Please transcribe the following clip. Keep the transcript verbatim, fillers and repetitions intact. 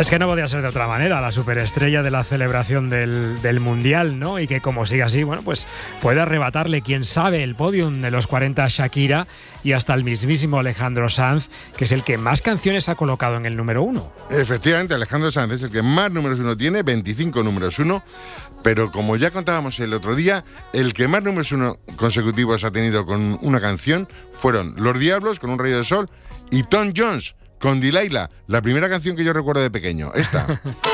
Es que no podía ser de otra manera, la superestrella de la celebración del, del Mundial, ¿no? Y que como siga así, bueno, pues puede arrebatarle, quién sabe, el podium de los cuarenta a Shakira y hasta el mismísimo Alejandro Sanz, que es el que más canciones ha colocado en el número uno. Efectivamente, Alejandro Sanz es el que más números uno tiene, veinticinco números uno, pero como ya contábamos el otro día, el que más números uno consecutivos ha tenido con una canción fueron Los Diablos, con Un rayo de sol, y Tom Jones, con Delilah, la primera canción que yo recuerdo de pequeño, esta.